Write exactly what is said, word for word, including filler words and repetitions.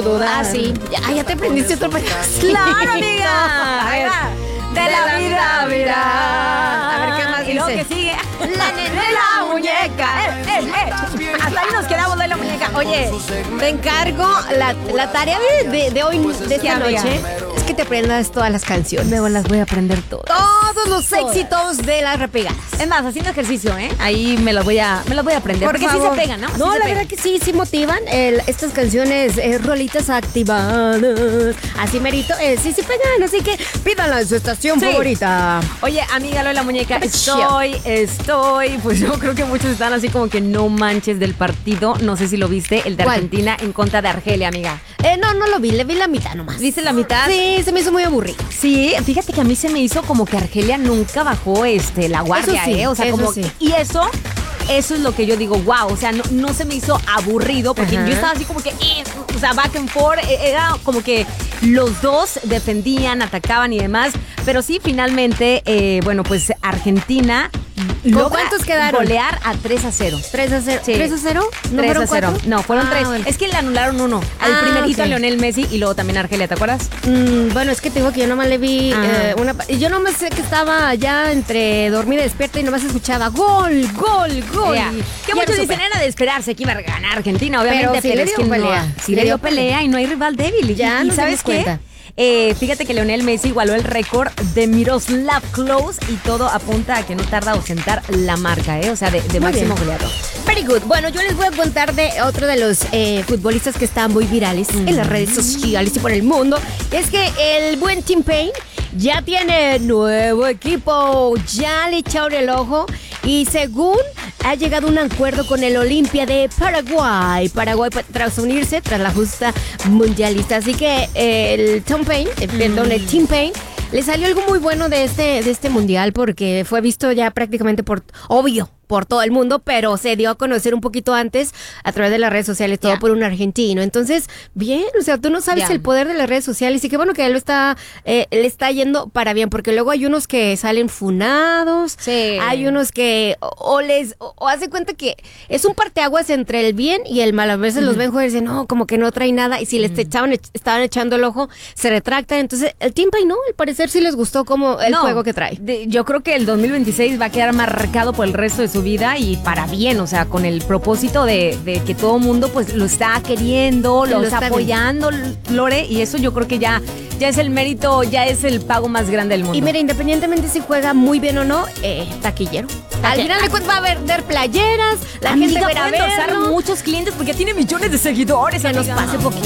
dudar. Ah, sí. Ya, ya te prendiste otro pedazo. ¡Claro, amiga! A ver. De la vida, mira. A ver, ¿qué más Y luego dice? que sigue. La nena de la muñeca. Eh, eh, eh. Hasta ahí nos quedamos de la muñeca. Oye, Te encargo la, la tarea de, de, de hoy, de esta amiga? noche, es que te aprendas todas las canciones. luego las voy a aprender todas. Todos los éxitos de las repegadas. Es más, haciendo ejercicio, ¿eh? Ahí me las voy a, me las voy a aprender. Por porque favor. sí se pegan, ¿no? Sí No, se la pegan. verdad que sí, sí motivan. El- estas canciones, eh, rolitas activadas. Así merito, eh, sí, sí pegan. Así que pídanla en su estación Sí. favorita. Oye, amiga Lola Muñeca, Pues, estoy, estoy, pues yo creo que muchos están así como que no manches del partido, no sé si lo viste, el de ¿Cuál? Argentina en contra de Argelia, amiga. Eh, no, no lo vi, le vi la mitad nomás. ¿Viste la mitad? Sí, se me hizo muy aburrido. Sí, fíjate que a mí se me hizo como que Argelia nunca bajó este la guardia, Eso sí, ¿eh? O sea, eso como sí. y eso eso es lo que yo digo, wow, o sea, no, no se me hizo aburrido porque Ajá. yo estaba así como que, eh, o sea, back and forth, eh, era como que los dos defendían, atacaban y demás, pero sí, finalmente, eh, bueno, pues Argentina logra cuántos quedaron? golear a tres a cero. ¿tres a cero? Sí. ¿tres a cero? ¿No tres fueron a cero. cuatro? No, fueron Ah, tres. bueno. Es que le anularon uno. Al Ah, primerito ok. a Lionel Messi y luego también a Argelia, ¿te acuerdas? Mm, bueno, es que te digo que yo nomás le vi Ajá. eh, una... pa- Yo nomás sé que estaba ya entre dormida y despierta y nomás escuchaba gol, gol, gol. Yeah. Y Que ya muchos no supe. dicen era de esperarse que iba a ganar Argentina, obviamente, Pero sí pero le es dio que no. pelea. Sí le dio pelea y no hay rival débil. Ya y, y nos ¿sabes dimos qué? cuenta. Eh, fíjate que Lionel Messi igualó el récord de Miroslav Klose y todo apunta a que no tarda a ostentar la marca, ¿eh? O sea, de, de Muy máximo bien. goleador. Very good. Bueno, yo les voy a contar de otro de los eh, futbolistas que están muy virales en las redes sociales y por el mundo. Es que el buen Tim Payne ya tiene nuevo equipo, ya le echaron el ojo y según ha llegado a un acuerdo con el Olimpia de Paraguay. Paraguay pa- tras unirse tras la justa mundialista. Así que eh, el Tom Payne, eh, perdón, el Tim Payne, le salió algo muy bueno de este, de este mundial porque fue visto ya prácticamente por, obvio, por todo el mundo, pero se dio a conocer un poquito antes a través de las redes sociales, todo Ya. por un argentino. Entonces, bien, o sea, tú no sabes Ya. el poder de las redes sociales y qué bueno que a él lo está, eh, le está yendo para bien, porque luego hay unos que salen funados, Sí. hay unos que o, o les, o, o hace cuenta que es un parteaguas entre el bien y el mal. A veces los ven jugar y dicen, no, como que no trae nada, y si les echaban, estaban echando el ojo, se retractan. Entonces, el Team Pay no, al parecer sí les gustó como el No, juego que trae. de- yo creo que el dos mil veintiséis va a quedar marcado por el resto de su vida y para bien, o sea, con el propósito de, de que todo el mundo pues lo está queriendo, lo, Lo está está apoyando, Lore, y eso yo creo que ya, ya es el mérito, ya es el pago más grande del mundo. Y mira, independientemente si juega muy bien o no, eh, taquillero. Al final de cuentas va a vender playeras, la Amiga, gente va a ir a puede endosar verlo. muchos clientes porque ya tiene millones de seguidores. Que nos amiga. pase poquito.